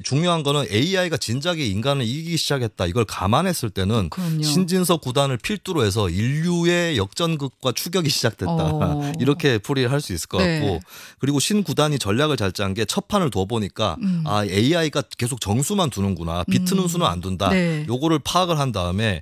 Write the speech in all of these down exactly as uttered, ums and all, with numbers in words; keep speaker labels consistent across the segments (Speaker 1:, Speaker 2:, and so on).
Speaker 1: 중요한 거는 에이아이가 진작에 인간을 이기기 시작했다. 이걸 감안했을 때는
Speaker 2: 그럼요.
Speaker 1: 신진서 구단을 필두로 해서 인류의 역전극과 추격이 시작됐다.
Speaker 2: 어.
Speaker 1: 이렇게 풀이를 할 수 있을 것
Speaker 2: 네.
Speaker 1: 같고 그리고 신 구단이 전략을 잘 짠 게 첫 판을 둬보니까
Speaker 2: 음.
Speaker 1: 아 에이아이가 계속 정수만 두는구나. 비트는
Speaker 2: 음.
Speaker 1: 수는 안 둔다.
Speaker 2: 네.
Speaker 1: 요거를 파악을 한 다음에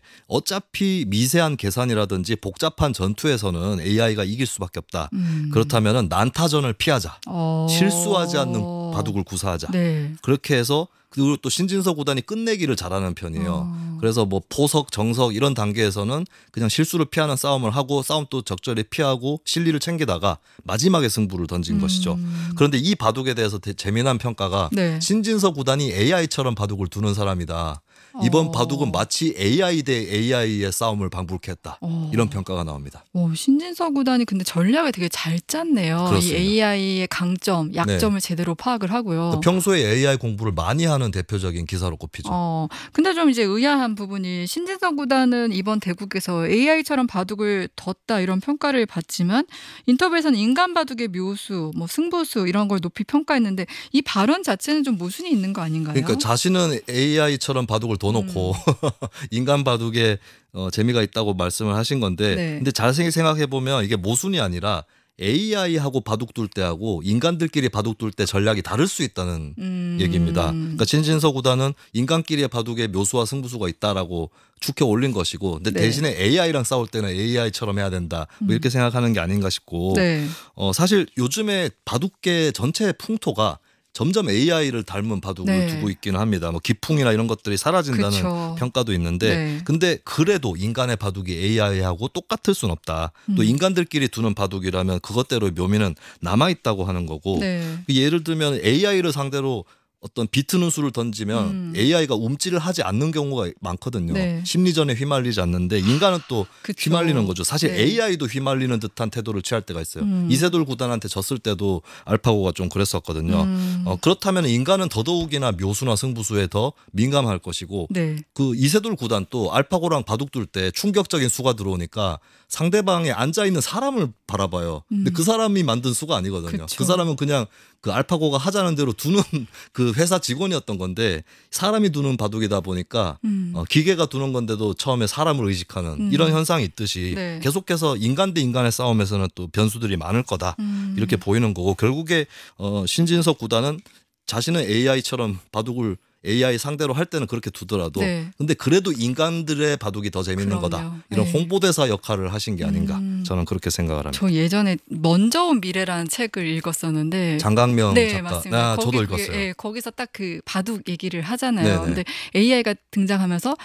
Speaker 1: 어차피 미세한 계산이라든지 복잡한 전투에서는 에이아이가 이길 수밖에 없다.
Speaker 2: 음.
Speaker 1: 그렇다면 난타전을 피하자.
Speaker 2: 어.
Speaker 1: 실수하지 않는 바둑을 구사하자.
Speaker 2: 네.
Speaker 1: 그렇게 해서 그리고 또 신진서 구단이 끝내기를 잘하는 편이에요.
Speaker 2: 어.
Speaker 1: 그래서 뭐 포석, 정석 이런 단계에서는 그냥 실수를 피하는 싸움을 하고 싸움 또 적절히 피하고 실리를 챙기다가 마지막에 승부를 던진
Speaker 2: 음.
Speaker 1: 것이죠. 그런데 이 바둑에 대해서 대, 재미난 평가가
Speaker 2: 네.
Speaker 1: 신진서 구단이 에이아이처럼 바둑을 두는 사람이다. 이번
Speaker 2: 어.
Speaker 1: 바둑은 마치 에이아이 대 에이아이의 싸움을 방불케 했다.
Speaker 2: 어.
Speaker 1: 이런 평가가 나옵니다.
Speaker 2: 오, 신진서 구단이 근데 전략을 되게 잘 짰네요.
Speaker 1: 그렇습니다.
Speaker 2: 이 에이아이의 강점, 약점을 제대로 파악을 하고요.
Speaker 1: 평소에 에이아이 공부를 많이 하는 대표적인 기사로 꼽히죠.
Speaker 2: 어, 근데 좀 이제 의아한 부분이 신진서 구단은 이번 대국에서 에이아이처럼 바둑을 뒀다 이런 평가를 받지만 인터뷰에서는 인간 바둑의 묘수, 뭐 승부수 이런 걸 높이 평가했는데 이 발언 자체는 좀 모순이 있는 거 아닌가요?
Speaker 1: 그러니까 자신은 에이아이처럼 바둑을 둬놓고 음. 인간 바둑에 어, 재미가 있다고 말씀을 하신 건데
Speaker 2: 네.
Speaker 1: 근데 자세히 생각해 보면 이게 모순이 아니라 에이아이하고 바둑 둘 때하고 인간들끼리 바둑 둘 때 전략이 다를 수 있다는
Speaker 2: 음.
Speaker 1: 얘기입니다. 그러니까 신진서 구단은 인간끼리의 바둑에 묘수와 승부수가 있다라고 축혀 올린 것이고 근데
Speaker 2: 네.
Speaker 1: 대신에 에이아이랑 싸울 때는 에이아이처럼 해야 된다. 뭐 이렇게 생각하는 게 아닌가 싶고
Speaker 2: 네.
Speaker 1: 어, 사실 요즘에 바둑계 전체 풍토가 점점 에이아이를 닮은 바둑을
Speaker 2: 네.
Speaker 1: 두고 있기는 합니다. 뭐 기풍이나 이런 것들이 사라진다는
Speaker 2: 그쵸.
Speaker 1: 평가도 있는데
Speaker 2: 네.
Speaker 1: 근데 그래도 인간의 바둑이 에이아이하고 똑같을 순 없다. 또
Speaker 2: 음.
Speaker 1: 인간들끼리 두는 바둑이라면 그것대로의 묘미는 남아있다고 하는 거고
Speaker 2: 네.
Speaker 1: 예를 들면 에이아이를 상대로 어떤 비트는 수를 던지면
Speaker 2: 음.
Speaker 1: 에이아이가 움찔을 하지 않는 경우가 많거든요.
Speaker 2: 네.
Speaker 1: 심리전에 휘말리지 않는데 인간은 또
Speaker 2: 그쵸.
Speaker 1: 휘말리는 거죠. 사실
Speaker 2: 네.
Speaker 1: 에이아이도 휘말리는 듯한 태도를 취할 때가 있어요.
Speaker 2: 음.
Speaker 1: 이세돌 구단한테 졌을 때도 알파고가 좀 그랬었거든요.
Speaker 2: 음.
Speaker 1: 어, 그렇다면 인간은 더더욱이나 묘수나 승부수에 더 민감할 것이고
Speaker 2: 네.
Speaker 1: 그 이세돌 구단 또 알파고랑 바둑 둘 때 충격적인 수가 들어오니까 상대방에 앉아 있는 사람을 바라봐요. 근데
Speaker 2: 음.
Speaker 1: 그 사람이 만든 수가 아니거든요.
Speaker 2: 그쵸.
Speaker 1: 그 사람은 그냥 그 알파고가 하자는 대로 두는 그 회사 직원이었던 건데 사람이 두는 바둑이다 보니까
Speaker 2: 음.
Speaker 1: 어, 기계가 두는 건데도 처음에 사람을 의식하는
Speaker 2: 음.
Speaker 1: 이런 현상이 있듯이
Speaker 2: 네.
Speaker 1: 계속해서 인간 대 인간의 싸움에서는 또 변수들이 많을 거다.
Speaker 2: 음.
Speaker 1: 이렇게 보이는 거고 결국에 어, 신진석 구단은 자신은 에이아이처럼 바둑을 에이아이 상대로 할 때는 그렇게 두더라도
Speaker 2: 네.
Speaker 1: 근데 그래도 인간들의 바둑이 더 재밌는
Speaker 2: 그럼요.
Speaker 1: 거다. 이런
Speaker 2: 네.
Speaker 1: 홍보대사 역할을 하신 게 아닌가.
Speaker 2: 음.
Speaker 1: 저는 그렇게 생각을 합니다.
Speaker 2: 저 예전에 먼저 온 미래라는 책을 읽었었는데
Speaker 1: 장강명
Speaker 2: 네,
Speaker 1: 작가.
Speaker 2: 맞습니다.
Speaker 1: 아,
Speaker 2: 거기
Speaker 1: 저도
Speaker 2: 그게,
Speaker 1: 읽었어요.
Speaker 2: 예, 거기서 딱 그 바둑 얘기를 하잖아요.
Speaker 1: 네네.
Speaker 2: 근데 에이아이가 등장하면서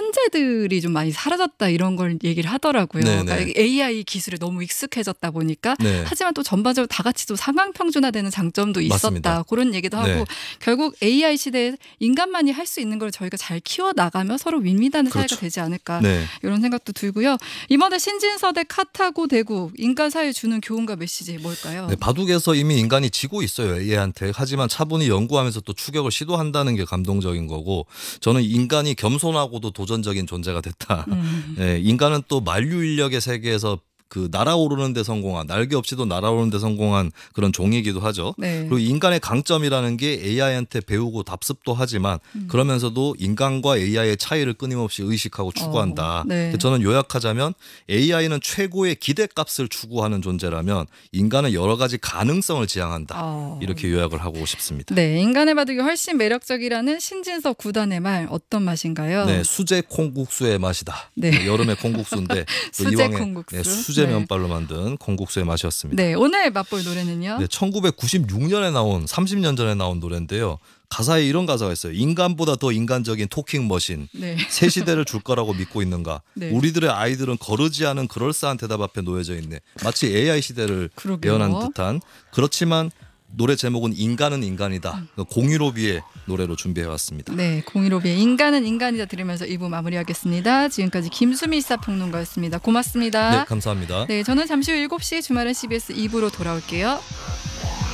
Speaker 2: 천재들이 좀 많이 사라졌다 이런 걸 얘기를 하더라고요.
Speaker 1: 네네.
Speaker 2: 그러니까 에이아이 기술에 너무 익숙해졌다 보니까
Speaker 1: 네.
Speaker 2: 하지만 또 전반적으로 다 같이 또 상향 평준화되는 장점도 있었다.
Speaker 1: 맞습니다.
Speaker 2: 그런 얘기도 하고
Speaker 1: 네.
Speaker 2: 결국 에이아이 시대에 인간만이 할 수 있는 걸 저희가 잘 키워 나가면 서로 윈윈하는
Speaker 1: 그렇죠.
Speaker 2: 사회가 되지 않을까.
Speaker 1: 네.
Speaker 2: 이런 생각도 들고요. 이번에 신진서 대 카타고 대국 인간 사회에 주는 교훈과 메시지 뭘까요?
Speaker 1: 네, 바둑에서 이미 인간이 지고 있어요. 에이아이한테. 하지만 차분히 연구하면서 또 추격을 시도한다는 게 감동적인 거고 저는 인간이 겸손하고도 도전적인 존재가 됐다.
Speaker 2: 음.
Speaker 1: 네, 인간은 또 만류 인력의 세계에서 그 날아오르는 데 성공한 날개 없이도 날아오르는 데 성공한 그런 종이기도 하죠.
Speaker 2: 네.
Speaker 1: 그리고 인간의 강점이라는 게 에이아이한테 배우고 답습도 하지만
Speaker 2: 음.
Speaker 1: 그러면서도 인간과 에이아이의 차이를 끊임없이 의식하고 추구한다.
Speaker 2: 어, 네.
Speaker 1: 저는 요약하자면 에이아이는 최고의 기대값을 추구하는 존재라면 인간은 여러 가지 가능성을 지향한다.
Speaker 2: 어.
Speaker 1: 이렇게 요약을 하고 싶습니다.
Speaker 2: 네, 인간의 바둑이 훨씬 매력적이라는 신진서 구단의 말 어떤 맛인가요?
Speaker 1: 네, 수제 콩국수의 맛이다.
Speaker 2: 네.
Speaker 1: 여름의 콩국수인데 또
Speaker 2: 수제
Speaker 1: 이왕에
Speaker 2: 콩국수.
Speaker 1: 네, 수제
Speaker 2: 네.
Speaker 1: 면발로 만든 콩국수의 맛이었습니다.
Speaker 2: 네, 오늘 맛볼 노래는요.
Speaker 1: 네, 천구백구십육 년에 나온 삼십 년 전에 나온 노래인데요. 가사에 이런 가사가 있어요. 인간보다 더 인간적인 토킹 머신.
Speaker 2: 네.
Speaker 1: 새 시대를 줄 거라고 믿고 있는가.
Speaker 2: 네.
Speaker 1: 우리들의 아이들은 거르지 않은 그럴싸한 대답 앞에 놓여져 있네. 마치 에이아이 시대를
Speaker 2: 그러게요.
Speaker 1: 예언한 듯한. 그렇지만 노래 제목은 인간은 인간이다. 공유로비의 노래로 준비해왔습니다.
Speaker 2: 네, 공일오비의 인간은 인간이다 들으면서 이 부 마무리하겠습니다. 지금까지 김수미 시사평론가였습니다. 고맙습니다.
Speaker 1: 네, 감사합니다.
Speaker 2: 네, 저는 잠시 후 일곱 시에 주말엔 씨비에스 이 부로 돌아올게요.